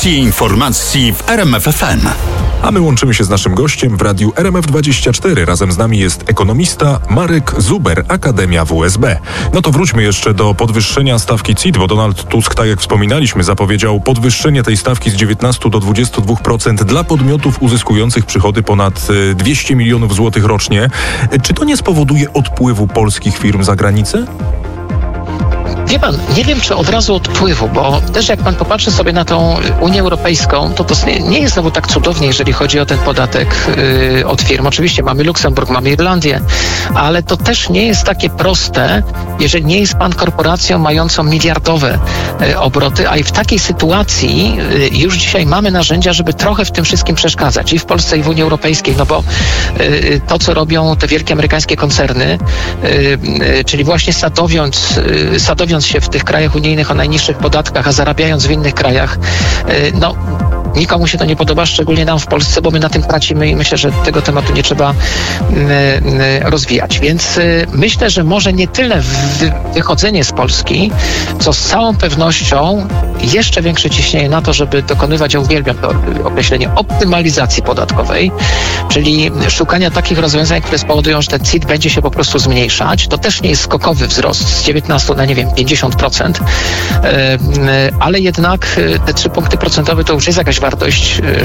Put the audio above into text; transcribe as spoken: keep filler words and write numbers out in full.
Porcji informacji w R M F F M. A my łączymy się z naszym gościem w radiu R M F dwadzieścia cztery. Razem z nami jest ekonomista Marek Zuber, Akademia W S B. No to wróćmy jeszcze do podwyższenia stawki C I T, bo Donald Tusk, tak jak wspominaliśmy, zapowiedział podwyższenie tej stawki z dziewiętnastu do dwudziestu dwóch procent dla podmiotów uzyskujących przychody ponad dwieście milionów złotych rocznie. Czy to nie spowoduje odpływu polskich firm za granicę? Wie pan, nie wiem, czy od razu odpływu, bo też jak pan popatrzy sobie na tą Unię Europejską, to to nie jest znowu tak cudownie, jeżeli chodzi o ten podatek yy, od firm. Oczywiście mamy Luksemburg, mamy Irlandię, ale to też nie jest takie proste, jeżeli nie jest pan korporacją mającą miliardowe yy, obroty, a i w takiej sytuacji yy, już dzisiaj mamy narzędzia, żeby trochę w tym wszystkim przeszkadzać i w Polsce, i w Unii Europejskiej, no bo yy, to, co robią te wielkie amerykańskie koncerny, yy, yy, czyli właśnie sadowiąc, yy, sadowiąc się w tych krajach unijnych o najniższych podatkach, a zarabiając w innych krajach, no nikomu się to nie podoba, szczególnie nam w Polsce, bo my na tym tracimy i myślę, że tego tematu nie trzeba rozwijać. Więc myślę, że może nie tyle wychodzenie z Polski, co z całą pewnością jeszcze większe ciśnienie na to, żeby dokonywać, ja uwielbiam to określenie, optymalizacji podatkowej, czyli szukania takich rozwiązań, które spowodują, że ten C I T będzie się po prostu zmniejszać. To też nie jest skokowy wzrost z dziewiętnastu na, nie wiem, pięćdziesiąt procent, ale jednak te trzy punkty procentowe to już jest jakaś wartość